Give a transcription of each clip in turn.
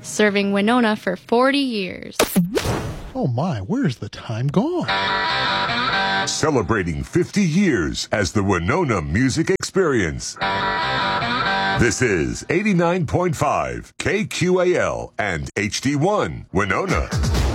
serving Winona for 40 years. Oh my, where's the time gone? Celebrating 50 years as the Winona Music Experience. This is 89.5 KQAL and HD1 Winona.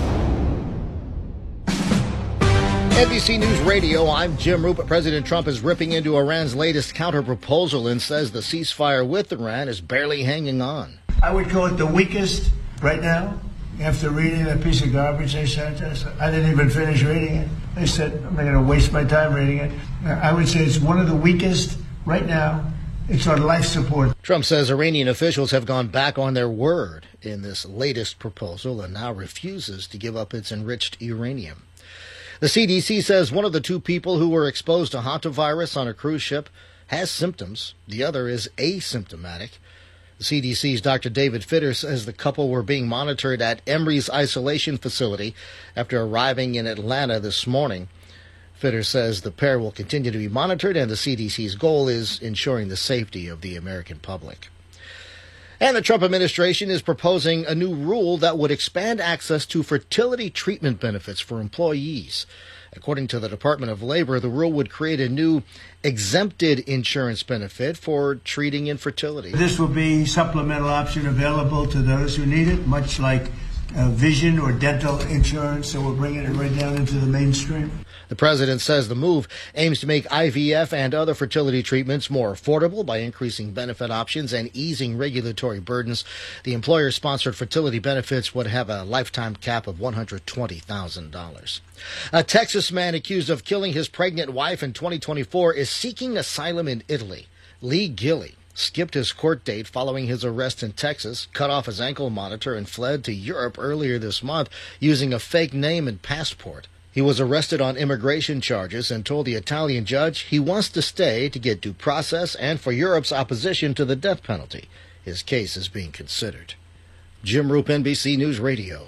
NBC News Radio, I'm Jim Rupert. President Trump is ripping into Iran's latest counter-proposal and says the ceasefire with Iran is barely hanging on. I would call it the weakest right now. After reading that piece of garbage they sent us, I didn't even finish reading it. They said, I'm not going to waste my time reading it. I would say it's one of the weakest right now. It's on life support. Trump says Iranian officials have gone back on their word in this latest proposal and now refuses to give up its enriched uranium. The CDC says one of the two people who were exposed to hantavirus on a cruise ship has symptoms. The other is asymptomatic. The CDC's Dr. David Fitter says the couple were being monitored at Emory's isolation facility after arriving in Atlanta this morning. Fitter says the pair will continue to be monitored, and the CDC's goal is ensuring the safety of the American public. And the Trump administration is proposing a new rule that would expand access to fertility treatment benefits for employees. According to the Department of Labor, the rule would create a new exempted insurance benefit for treating infertility. This will be a supplemental option available to those who need it, much like vision or dental insurance, so we're bringing it right down into the mainstream. The president says the move aims to make IVF and other fertility treatments more affordable by increasing benefit options and easing regulatory burdens. The employer-sponsored fertility benefits would have a lifetime cap of $120,000. A Texas man accused of killing his pregnant wife in 2024 is seeking asylum in Italy. Lee Gilley skipped his court date following his arrest in Texas, cut off his ankle monitor, and fled to Europe earlier this month using a fake name and passport. He was arrested on immigration charges and told the Italian judge he wants to stay to get due process and for Europe's opposition to the death penalty. His case is being considered. Jim Roop, NBC News Radio.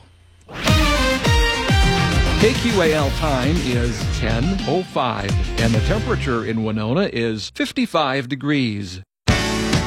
KQAL time is 10:05, and the temperature in Winona is 55 degrees.